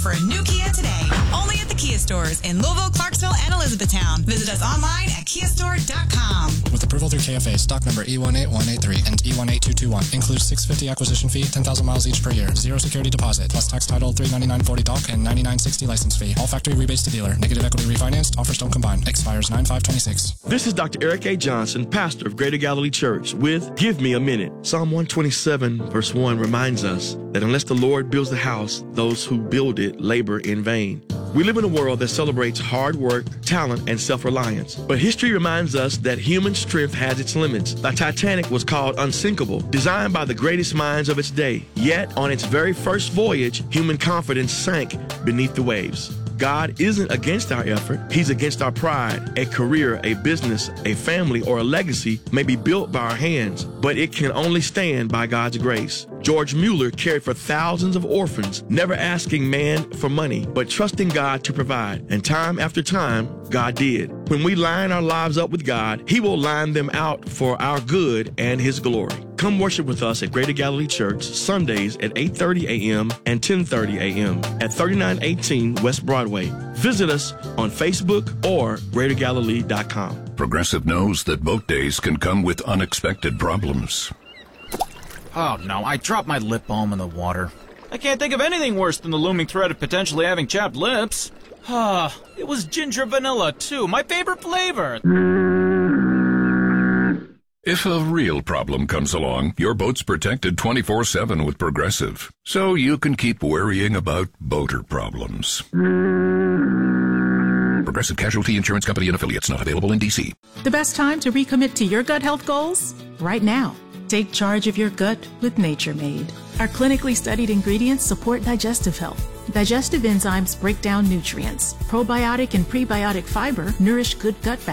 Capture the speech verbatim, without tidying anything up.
for a new Kia today. Only at the Kia stores in Louisville, Clarksville, and Elizabethtown. Visit us online at kia store dot com. With approval through K F A, stock number E one eight one eight three and E one eight two two one. Includes six hundred fifty dollars acquisition fee, ten thousand miles each per year, zero security deposit, plus tax title three hundred ninety-nine forty dollars and ninety-nine sixty license fee. All factory rebates to dealer. Negative equity refinanced. Offers don't combine. Expires nine five twenty-six. This is Doctor Eric A. Johnson, pastor of Greater Galilee Church, with Give Me a Minute. Psalm one twenty-seven, verse one reminds us that unless the Lord builds the house, those who build it labor in vain. We live in a world that celebrates hard work, talent, and self-reliance. But history reminds us that human strength has its limits. The Titanic was called unsinkable, designed by the greatest minds of its day. Yet, on its very first voyage, human confidence sank beneath the waves. God isn't against our effort. He's against our pride. A career, a business, a family, or a legacy may be built by our hands, but it can only stand by God's grace. George Mueller cared for thousands of orphans, never asking man for money, but trusting God to provide. And time after time, God did. When we line our lives up with God, He will line them out for our good and His glory. Come worship with us at Greater Galilee Church Sundays at eight thirty a.m. and ten thirty a.m. at thirty-nine eighteen West Broadway. Visit us on Facebook or greater galilee dot com. Progressive knows that boat days can come with unexpected problems. Oh no, I dropped my lip balm in the water. I can't think of anything worse than the looming threat of potentially having chapped lips. Ah, it was ginger vanilla too, my favorite flavor. If a real problem comes along, your boat's protected twenty-four seven with Progressive, so you can keep worrying about boater problems. Progressive Casualty Insurance Company and Affiliates, not available in D C. The best time to recommit to your gut health goals? Right now. Take charge of your gut with Nature Made. Our clinically studied ingredients support digestive health. Digestive enzymes break down nutrients. Probiotic and prebiotic fiber nourish good gut bacteria.